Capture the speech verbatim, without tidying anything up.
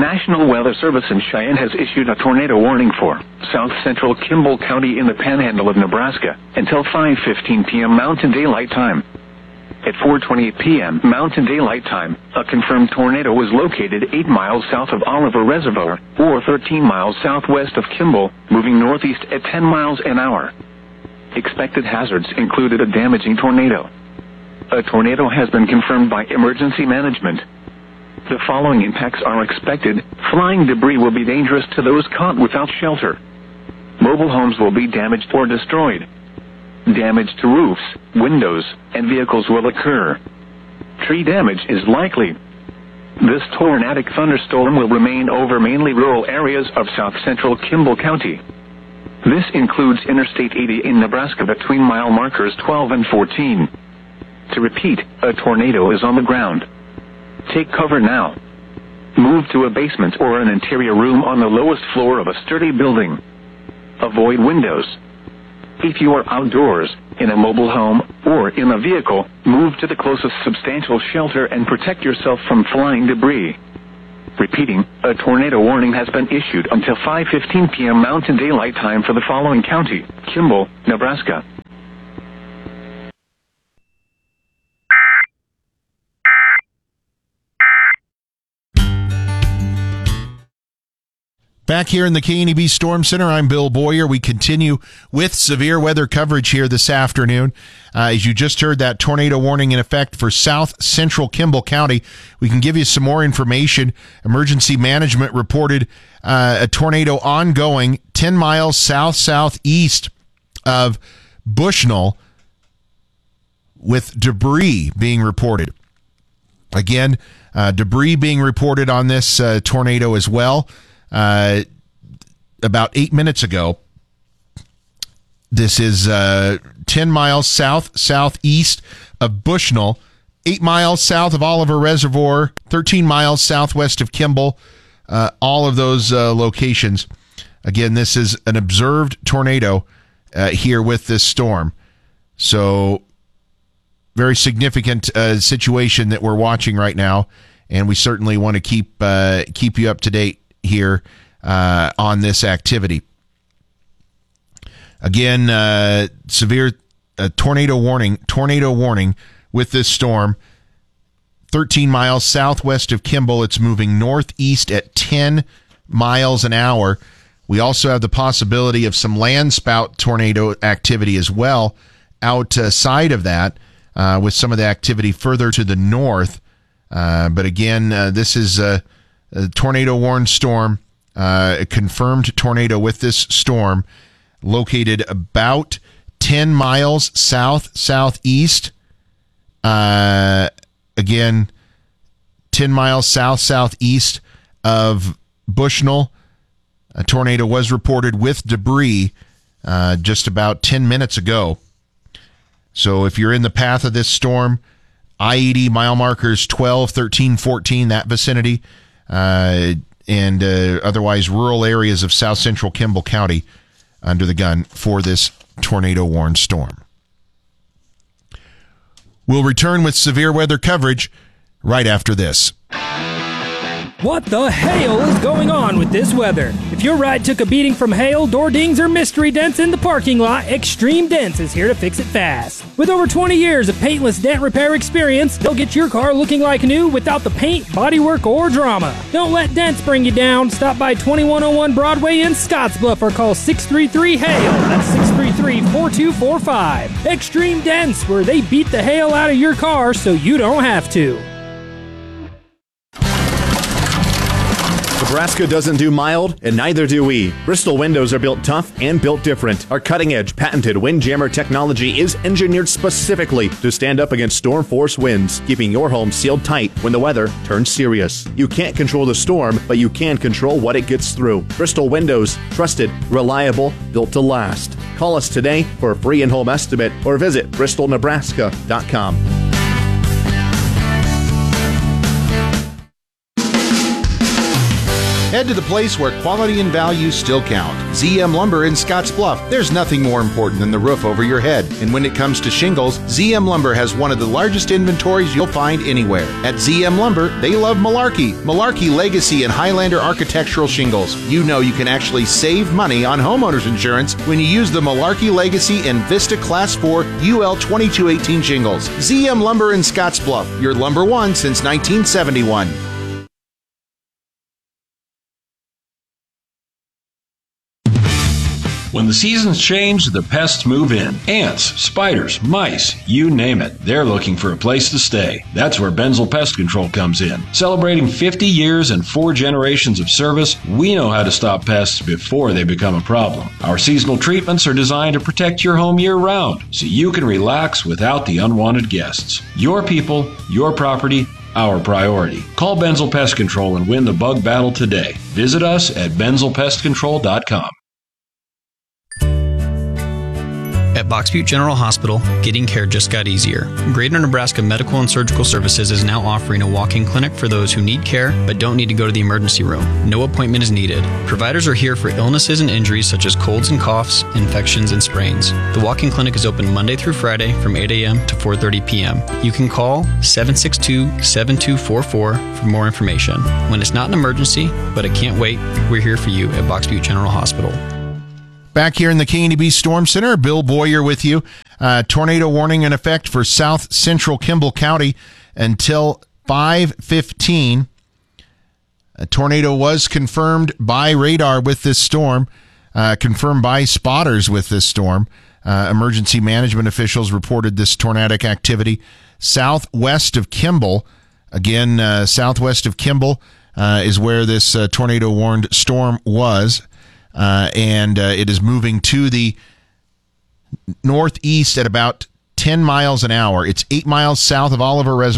National Weather Service in Cheyenne has issued a tornado warning for south central Kimball County in the panhandle of Nebraska until five fifteen p.m. Mountain Daylight Time. At four twenty-eight p.m. Mountain Daylight Time, a confirmed tornado was located eight miles south of Oliver Reservoir, or thirteen miles southwest of Kimball, moving northeast at ten miles an hour. Expected hazards included a damaging tornado. A tornado has been confirmed by emergency management. The following impacts are expected. Flying debris will be dangerous to those caught without shelter. Mobile homes will be damaged or destroyed. Damage to roofs, windows, and vehicles will occur. Tree damage is likely. This tornadic thunderstorm will remain over mainly rural areas of south central Kimball County. This includes Interstate eighty in Nebraska between mile markers twelve and fourteen. To repeat, a tornado is on the ground. Take cover now. Move to a basement or an interior room on the lowest floor of a sturdy building. Avoid windows. If you are outdoors, in a mobile home, or in a vehicle, move to the closest substantial shelter and protect yourself from flying debris. Repeating, a tornado warning has been issued until five fifteen p.m. Mountain Daylight Time for the following county: Kimball, Nebraska. Back here in the K N E B Storm Center, I'm Bill Boyer. We continue with severe weather coverage here this afternoon. Uh, as you just heard, that tornado warning in effect for south central Kimball County. We can give you some more information. Emergency management reported uh, a tornado ongoing ten miles south-southeast of Bushnell with debris being reported. Again, uh, debris being reported on this uh, tornado as well. Uh, about eight minutes ago. This is uh, ten miles south, southeast of Bushnell, eight miles south of Oliver Reservoir, thirteen miles southwest of Kimball, uh, all of those uh, locations. Again, this is an observed tornado uh, here with this storm. So, very significant uh, situation that we're watching right now, and we certainly want to keep uh, keep you up to date here uh, on this activity. Again, uh, severe uh, tornado warning, tornado warning with this storm. thirteen miles southwest of Kimball. It's moving northeast at ten miles an hour. We also have the possibility of some landspout tornado activity as well outside of that, uh, with some of the activity further to the north. Uh, but again, uh, this is a, a tornado warned storm, uh, a confirmed tornado with this storm, located about ten miles south southeast. Uh, again, ten miles south southeast of Bushnell. A tornado was reported with debris uh, just about ten minutes ago. So if you're in the path of this storm, I eighty mile markers twelve, thirteen, fourteen, that vicinity, uh, and uh, otherwise rural areas of south central Kimball County under the gun for this tornado-warned storm. We'll return with severe weather coverage right after this. What the hail is going on with this weather? If your ride took a beating from hail, door dings, or mystery dents in the parking lot, Extreme Dents is here to fix it fast. With over twenty years of paintless dent repair experience, they'll get your car looking like new without the paint, bodywork, or drama. Don't let dents bring you down. Stop by twenty-one oh one Broadway in Scottsbluff or call six three three hail. That's six three three, four two four five. Extreme Dents, where they beat the hail out of your car so you don't have to. Nebraska doesn't do mild, and neither do we. Bristol windows are built tough and built different. Our cutting-edge patented Windjammer technology is engineered specifically to stand up against storm force winds, keeping your home sealed tight when the weather turns serious. You can't control the storm, but you can control what it gets through. Bristol windows, trusted, reliable, built to last. Call us today for a free in-home estimate or visit bristol nebraska dot com. Head to the place where quality and value still count. Z M Lumber in Scotts Bluff. There's nothing more important than the roof over your head. And when it comes to shingles, Z M Lumber has one of the largest inventories you'll find anywhere. At Z M Lumber, they love Malarkey. Malarkey Legacy and Highlander architectural shingles. You know you can actually save money on homeowners insurance when you use the Malarkey Legacy and Vista Class four U L twenty-two eighteen shingles. Z M Lumber in Scotts Bluff, your lumber one since nineteen seventy-one. When the seasons change, the pests move in. Ants, spiders, mice, you name it. They're looking for a place to stay. That's where Benzel Pest Control comes in. Celebrating fifty years and four generations of service, we know how to stop pests before they become a problem. Our seasonal treatments are designed to protect your home year-round, so you can relax without the unwanted guests. Your people, your property, our priority. Call Benzel Pest Control and win the bug battle today. Visit us at benzel pest control dot com. At Box Butte General Hospital, getting care just got easier. Greater Nebraska Medical and Surgical Services is now offering a walk-in clinic for those who need care but don't need to go to the emergency room. No appointment is needed. Providers are here for illnesses and injuries such as colds and coughs, infections, and sprains. The walk-in clinic is open Monday through Friday from eight a.m. to four thirty p.m. You can call seven six two, seven two four four for more information. When it's not an emergency, but it can't wait, we're here for you at Box Butte General Hospital. Back here in the K N E B Storm Center, Bill Boyer with you. Uh, tornado warning in effect for south central Kimball County until five fifteen. A tornado was confirmed by radar with this storm, uh, confirmed by spotters with this storm. Uh, emergency management officials reported this tornadic activity southwest of Kimball. Again, uh, southwest of Kimball uh, is where this uh, tornado warned storm was. Uh, and uh, it is moving to the northeast at about ten miles an hour. It's eight miles south of Oliver Reservoir.